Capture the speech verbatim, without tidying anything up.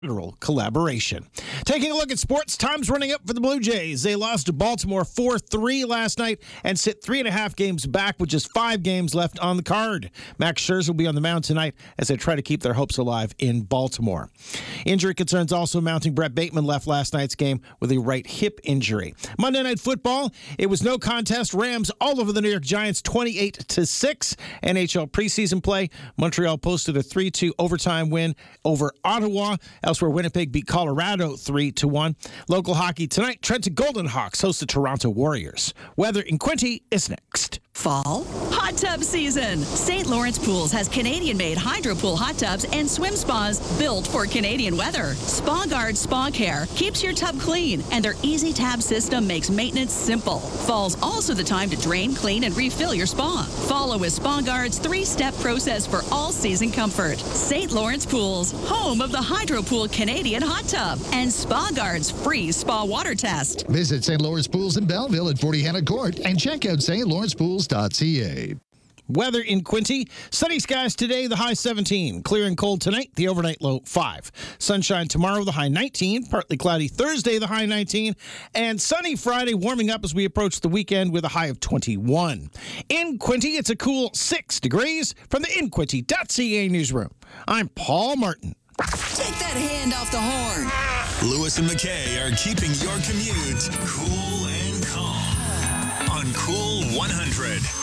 federal collaboration. Taking a look at sports, time's running up for the Blue Jays. They lost to Baltimore four three last night and sit three and a half games back with just five games left on the card. Max Scherzer will be on the mound tonight as they try to keep their hopes alive in Baltimore. Injury concerns also mounting. Brett Bateman left last night's game with a right hip injury. Monday Night Football, it was no contest. Rams all over the New York Giants, twenty-eight to six. N H L preseason play, Montreal posted a three two overtime win over Ottawa. Elsewhere, Winnipeg beat Colorado three to one. Local hockey tonight, Trenton Golden Hawks host the Toronto Warriors. Weather in Quinty is next. Fall hot tub season. Saint Lawrence Pools has Canadian-made hydro pool hot tubs and swim spas built for Canadian weather. Spa Guard Spa Care keeps your tub clean, and their easy tab system makes maintenance simple. Fall's also the time to drain, clean, and refill your spa. Follow with Spa Guard's three-step process for all-season comfort. Saint Lawrence Pools, home of the Hydro Pool Canadian hot tub, and Spa Guard's free spa water test. Visit Saint Lawrence Pools in Belleville at forty Hannah Court and check out st lawrence pools dot c a. Weather in Quinty. Sunny skies today, the high seventeen. Clear and cold tonight, the overnight low five. Sunshine tomorrow, the high nineteen. Partly cloudy Thursday, the high nineteen. And sunny Friday, warming up as we approach the weekend with a high of twenty-one. In Quinty, it's a cool six degrees. From the in quinty dot c a newsroom, I'm Paul Martin. Take that hand off the horn. Lewis and McKay are keeping your commute cool and calm on Cool one hundred.